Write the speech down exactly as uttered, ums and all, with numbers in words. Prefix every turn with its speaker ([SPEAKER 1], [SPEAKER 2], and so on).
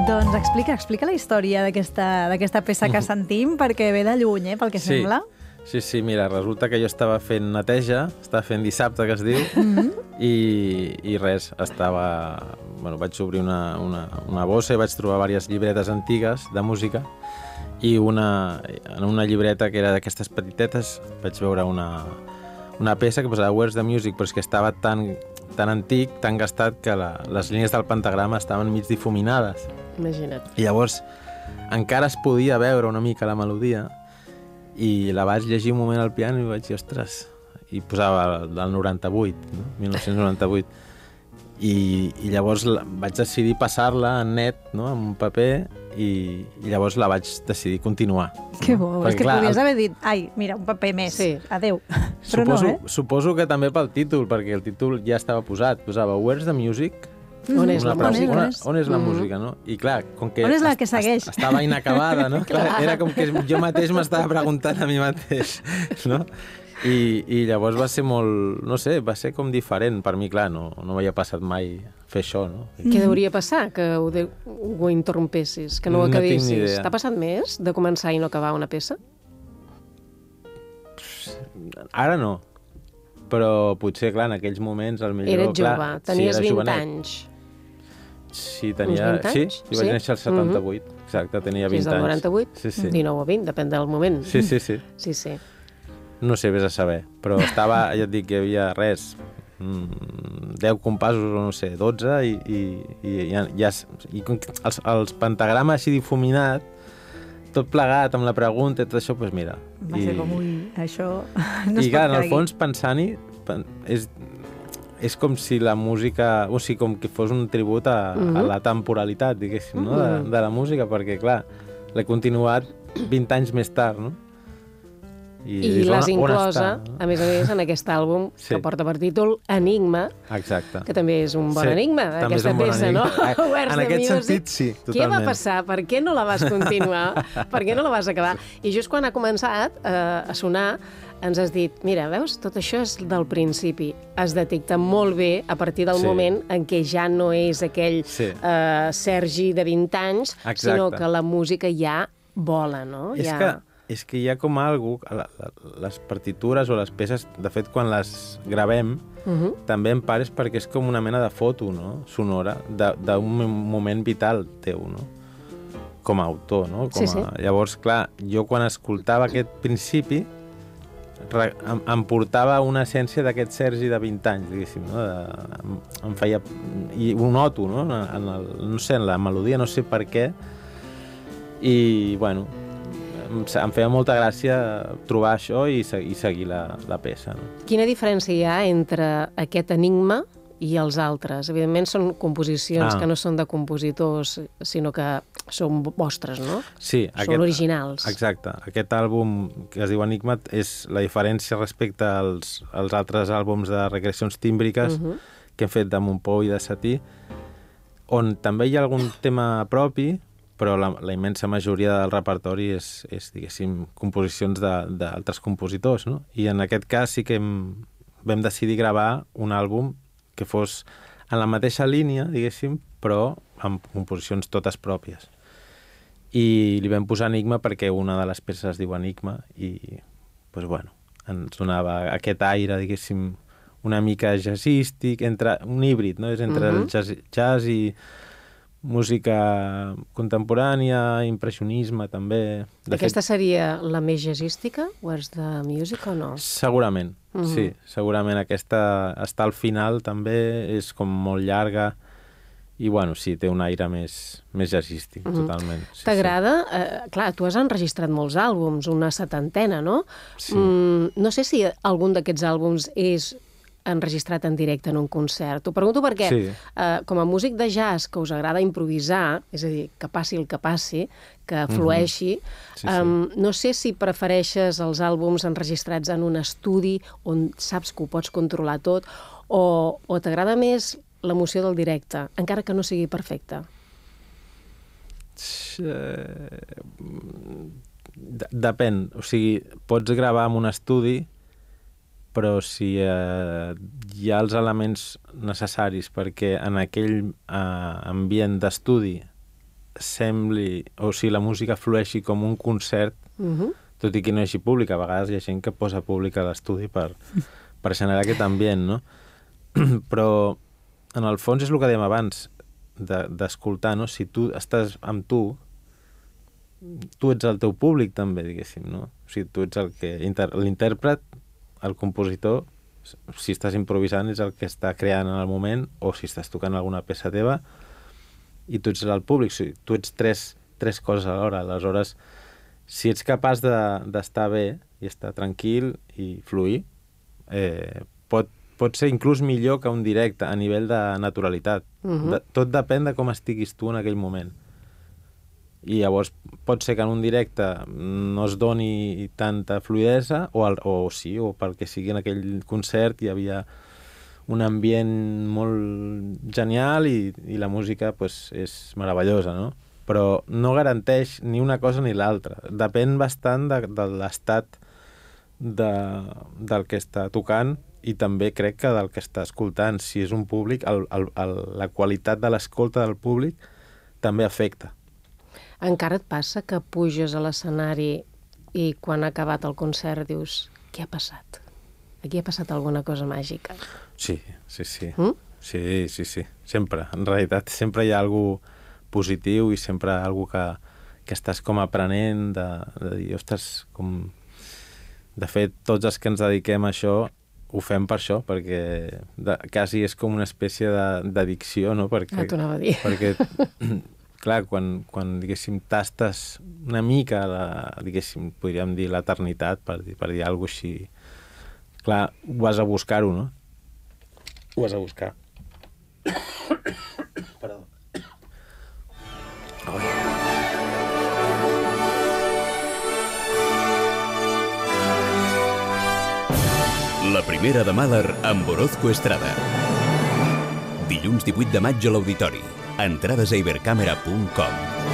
[SPEAKER 1] Doncs explica, explica la història d'aquesta peça que sentim, perquè ve de lluny, eh, pel que
[SPEAKER 2] sí.
[SPEAKER 1] sembla.
[SPEAKER 2] Sí, sí, mira, resulta que jo estava fent neteja, estava fent dissabte, que es diu, mm-hmm. i, i res, estava... Bueno, vaig obrir una, una, una bossa i vaig trobar diverses llibretes antigues de música, i una, en una llibreta que era d'aquestes petitetes vaig veure una, una peça que posava Where's the Music, però és que estava tan, tan antic, tan gastat, que la, les línies del pentagrama estaven mig difuminades.
[SPEAKER 3] Imagina't.
[SPEAKER 2] I llavors encara es podia veure una mica la melodia, i la vaig llegir un moment al piano i vaig dir, ostres, i posava el noranta-vuit, no? mil nou-cents noranta-vuit, i, i llavors la, vaig decidir passar-la en net, no? en un paper, i, i llavors la vaig decidir continuar.
[SPEAKER 1] Que bo,
[SPEAKER 2] Perquè,
[SPEAKER 1] és que
[SPEAKER 2] clar,
[SPEAKER 1] podries
[SPEAKER 2] el...
[SPEAKER 1] haver dit, ai, mira, un paper més,
[SPEAKER 3] sí.
[SPEAKER 1] adeu. Però
[SPEAKER 2] suposo,
[SPEAKER 1] no, eh?
[SPEAKER 2] Suposo que també pel títol, perquè el títol ja estava posat, posava Where's the Music?
[SPEAKER 3] On és la música?
[SPEAKER 2] On és, on és la música, no? I clar, com que...
[SPEAKER 1] On és la que segueix?
[SPEAKER 2] Estava inacabada, no? Clar, era com que jo mateix m'estava preguntant a mi mateix, no? I, I llavors va ser molt... No sé, va ser com diferent per mi, clar, no, no m'havia passat mai fer això, no?
[SPEAKER 3] Què hauria passar que ho, de, ho interrompessis, que no ho acabessis? No tinc ni idea. T'ha passat més de començar i no acabar una peça?
[SPEAKER 2] Ara no. Però potser, clar, en aquells moments...
[SPEAKER 3] Eres jove, tenies
[SPEAKER 2] sí,
[SPEAKER 3] vint anys.
[SPEAKER 2] Sí, tenia... Sí, jo vaig néixer al setanta-vuit. Mm-hmm. Exacte, tenia vint anys.
[SPEAKER 3] Des del noranta-vuit?
[SPEAKER 2] Sí, sí.
[SPEAKER 3] dinou o vint, depèn del moment.
[SPEAKER 2] Sí, sí, sí.
[SPEAKER 3] Sí, sí.
[SPEAKER 2] No sé, vés a saber. Però estava, ja et dic, hi havia res, deu compassos o no sé, dotze, i, i, i, ja, ja, i els, els pentagrames així difuminat, tot plegat amb la pregunta i tot això, doncs mira.
[SPEAKER 1] Va ser com, ui, això no es
[SPEAKER 2] I clar,
[SPEAKER 1] pot
[SPEAKER 2] en el fons, pensant-hi, és... és com si la música, o sigui, com que fos un tribut a, mm-hmm. a la temporalitat, diguéssim, no? de, de la música, perquè, clar, l'he continuat vint anys més tard, no?
[SPEAKER 3] I, I l'has inclosa, no? A més a més, en aquest àlbum sí. que porta per títol Enigma,
[SPEAKER 2] exacte.
[SPEAKER 3] Que també és un bon
[SPEAKER 2] sí,
[SPEAKER 3] enigma, aquesta
[SPEAKER 2] bon
[SPEAKER 3] peça,
[SPEAKER 2] enigma.
[SPEAKER 3] no?
[SPEAKER 2] En aquest sentit, sí, totalment.
[SPEAKER 3] Què va passar? Per què no la vas continuar? Per què no la vas acabar? I just quan ha començat eh, a sonar, ens has dit, mira, veus, tot això és del principi. Es detecta molt bé a partir del sí. moment en què ja no és aquell sí. eh, Sergi de vint anys, exacte. Sinó que la música ja vola, no?
[SPEAKER 2] És
[SPEAKER 3] ja...
[SPEAKER 2] que és que hi ha com algo, les partitures o les peces, de fet, quan les gravem, uh-huh. també en part és perquè és com una mena de foto, no?, sonora, d'un moment vital teu, no?, com a autor, no? Com a...
[SPEAKER 3] Sí, sí.
[SPEAKER 2] Llavors, clar, jo quan escoltava aquest principi, em, em portava una essència d'aquest Sergi de vint anys, diguéssim, no?, de, em, em feia... I ho noto, no?, en el, no sé, en la melodia, no sé per què, i, bueno... em feia molta gràcia trobar això i, i seguir la, la peça. No?
[SPEAKER 3] Quina diferència hi ha entre aquest enigma i els altres? Evidentment són composicions ah. que no són de compositors, sinó que són vostres, no?
[SPEAKER 2] Sí.
[SPEAKER 3] Són
[SPEAKER 2] aquest,
[SPEAKER 3] originals.
[SPEAKER 2] Exacte. Aquest àlbum que es diu Enigma és la diferència respecte als, als altres àlbums de recreacions tímbriques uh-huh. que hem fet de Montpou i de Satí, on també hi ha algun tema propi, però la, la immensa majoria del repertori és, és diguéssim, composicions d'altres compositors, no? I en aquest cas sí que hem, vam decidir gravar un àlbum que fos en la mateixa línia, diguéssim, però amb composicions totes pròpies. I li vam posar Enigma perquè una de les peces es diu Enigma i, doncs, bueno, ens donava aquest aire, diguéssim, una mica jazzístic, entre, un híbrid, no? És entre uh-huh. el jazz, jazz i música contemporània, impressionisme, també. De
[SPEAKER 3] Aquesta
[SPEAKER 2] fet,
[SPEAKER 3] seria la més jazzística, Where's the Music, o no?
[SPEAKER 2] Segurament, uh-huh. sí. Segurament aquesta està al final, també, és com molt llarga, i, bueno, sí, té un aire més, més jazzístic, uh-huh. totalment. Sí,
[SPEAKER 3] T'agrada? Sí. Eh, clar, tu has enregistrat molts àlbums, una setantena, no?
[SPEAKER 2] Sí.
[SPEAKER 3] Mm, no sé si algun d'aquests àlbums és enregistrat en directe en un concert. T'ho pregunto perquè, sí. eh, com a músic de jazz que us agrada improvisar, és a dir, que passi el que passi, que flueixi, mm-hmm. sí, sí. Um, no sé si prefereixes els àlbums enregistrats en un estudi on saps que ho pots controlar tot, o, o t'agrada més l'emoció del directe, encara que no sigui perfecte?
[SPEAKER 2] Depèn. O sigui, pots gravar en un estudi, però si eh, hi ha els elements necessaris perquè en aquell eh, ambient d'estudi sembli, o si la música flueixi com un concert,
[SPEAKER 3] Uh-huh.
[SPEAKER 2] tot i que no hi hagi públic. A vegades hi ha gent que posa públic a l'estudi per, per generar aquest ambient, no? Però, en el fons, és el que dèiem abans, d'escoltar, no? Si tu estàs amb tu, tu ets el teu públic també, diguéssim, no? O sigui, tu ets el que... L'intèrpret, el compositor, si estàs improvisant, és el que està creant en el moment, o si estàs tocant alguna peça teva, i tu ets el públic. O sigui, tu ets tres, tres coses alhora. Aleshores, si ets capaç d'estar de, bé i estar tranquil i fluir, eh, pot, pot ser inclús millor que un directe a nivell de naturalitat. Uh-huh. de, tot depèn de com estiguis tu en aquell moment. I llavors pot ser que en un directe no es doni tanta fluidesa, o, el, o sí, o perquè sigui en aquell concert hi havia un ambient molt genial i, i la música pues, és meravellosa, no? Però no garanteix ni una cosa ni l'altra. Depèn bastant de, de l'estat de, del que està tocant i també crec que del que està escoltant. Si és un públic, el, el, el, la qualitat de l'escolta del públic també afecta.
[SPEAKER 3] Encara et passa que puges a l'escenari i quan ha acabat el concert dius què ha passat? Aquí ha passat alguna cosa màgica?
[SPEAKER 2] Sí, sí, sí.
[SPEAKER 3] Mm?
[SPEAKER 2] Sí, sí, sí. Sempre. En realitat, sempre hi ha algú positiu i sempre algú que, que estàs com aprenent de, de dir, ostres, com... De fet, tots els que ens dediquem a això ho fem per això, perquè de, quasi és com una espècie d'addicció, no? Perquè,
[SPEAKER 3] ah, t'ho anava a dir.
[SPEAKER 2] Perquè, clar, quan, quan diguéssim, tastes una mica, la, diguéssim, podríem dir l'eternitat, per, per dir alguna cosa així, clar, ho has a buscar-ho, no? Ho has a buscar. Perdó.
[SPEAKER 4] La primera de Mahler amb Orozco Estrada. Dilluns divuit de maig a l'Auditori. Entrades a ibercàmera punt com.